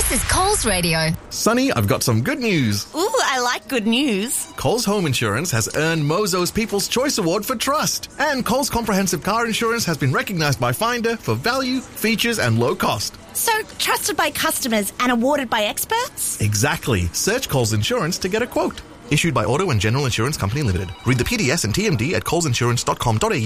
This is Coles Radio. Sonny, I've got some good news. Ooh, I like good news. Coles Home Insurance has earned Mozo's People's Choice Award for trust. And Coles Comprehensive Car Insurance has been recognised by Finder for value, features and low cost. So, trusted by customers and awarded by experts? Exactly. Search Coles Insurance to get a quote. Issued by Auto and General Insurance Company Limited. Read the PDS and TMD at colesinsurance.com.au